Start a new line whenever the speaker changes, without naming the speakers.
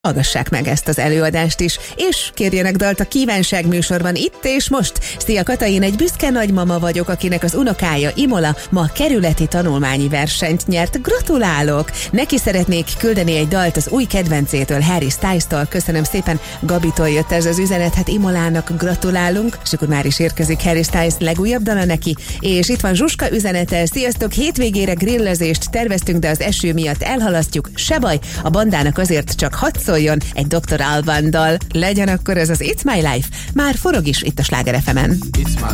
Hallgassák meg ezt az előadást is, és kérjenek dalt a Kívánság műsorban itt és most. Szia Kata, én egy büszke nagymama vagyok, akinek az unokája Imola ma kerületi tanulmányi versenyt nyert. Gratulálok! Neki szeretnék küldeni egy dalt az új kedvencétől, Harry Styles-tól. Köszönöm szépen, Gabitól jött ez az üzenet, hát Imolának gratulálunk, és akkor már is érkezik Harry Styles legújabb dala neki. És itt van Zsuska üzenete, sziasztok, hétvégére grillezést terveztünk, de az eső miatt elhalasztjuk. Se baj, a bandának azért csak 6 szóljon egy Dr. Alban dal. Legyen akkor ez az It's My Life. Már forog is itt a Sláger FM-en.